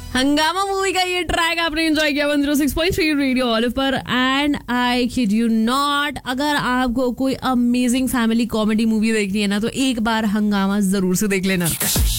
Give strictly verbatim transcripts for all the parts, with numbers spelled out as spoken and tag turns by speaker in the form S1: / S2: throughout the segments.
S1: हंगामा मूवी का ये ट्रैक आपने एंजॉय किया one zero six point three radio olive पर and I kid you not, अगर आपको कोई अमेजिंग फैमिली कॉमेडी मूवी देखनी है ना तो एक बार हंगामा जरूर से देख लेना।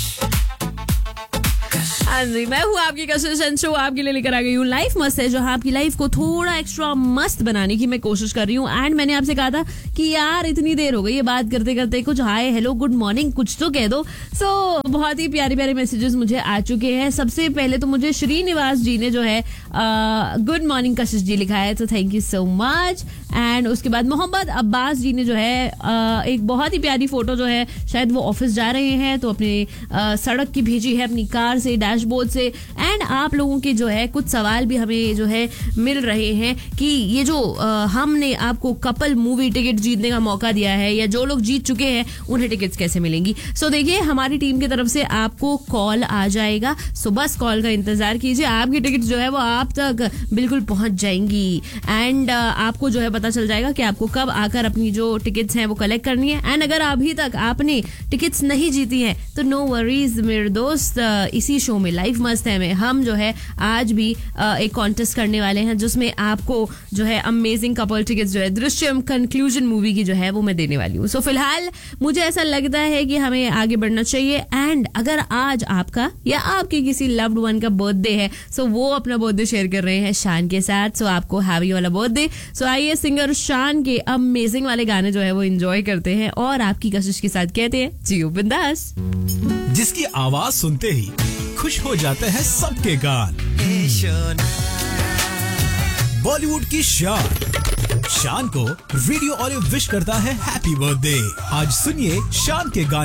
S1: हाँ जी, मैं हूँ आपकी कशिश एंड शो आपके लिए लेकर आ गई हूँ लाइफ मस्त है, जहाँ आपकी लाइफ को थोड़ा एक्स्ट्रा मस्त बनाने की मैं कोशिश कर रही हूँ। एंड मैंने आपसे कहा था कि यार इतनी देर हो गई है बात करते करते, कुछ हाय हेलो गुड मॉर्निंग कुछ तो कह दो। सो so, बहुत ही प्यारे प्यारे मैसेजेस मुझे आ चुके हैं। सबसे पहले तो मुझे श्रीनिवास जी ने जो है गुड मॉर्निंग कशिश जी लिखा है, तो thank you so much. And उसके बाद मोहम्मद अब्बास जी ने जो है आ, एक बहुत ही प्यारी फोटो जो है, शायद वो ऑफिस जा रहे हैं तो अपने आ, सड़क की भेजी है अपनी कार से, डैशबोर्ड से। एंड आप लोगों के जो है कुछ सवाल भी हमें जो है मिल रहे हैं कि ये जो आ, हमने आपको कपल मूवी टिकट जीतने का मौका दिया है या जो लोग जीत चुके हैं उन्हें टिकट्स कैसे मिलेंगी। सो so, देखिए हमारी टीम की तरफ से आपको कॉल आ जाएगा। सो so, बस कॉल का इंतजार कीजिए, आपकी टिकट जो है वो आप तक बिल्कुल पहुंच जाएंगी। एंड आपको जो है पता चल जाएगा कि आपको कब आकर अपनी जो टिकट्स हैं वो कलेक्ट करनी है। एंड अगर अभी तक आपने टिकट्स नहीं जीती हैं तो नो वरीज मेरे दोस्त, इसी शो में लाइफ मस्त है में हम जो है आज भी एक कॉन्टेस्ट करने वाले हैं जिसमें आपको जो है अमेजिंग कपल टिकट्स जो है दृश्यम कंक्लूजन मूवी की जो है वो मैं देने वाली हूँ। सो so, फिलहाल मुझे ऐसा लगता है कि हमें आगे बढ़ना चाहिए। एंड अगर आज आपका या आपके किसी लव्ड वन का बर्थडे है, सो वो अपना बर्थडे शेयर कर रहे हैं शान के साथ, सो आपको हैवी वाला बर्थडे। सो आइए सिंगर शान के अमेजिंग वाले गाने जो है वो एंजॉय करते हैं और आपकी कशिश के साथ कहते हैं जियो बिंदास।
S2: जिसकी आवाज सुनते ही खुश हो जाते हैं सबके गान। बॉलीवुड की शान शान को रेडियो ऑलिव विश करता है हैप्पी बर्थडे। आज सुनिए शान के गाने।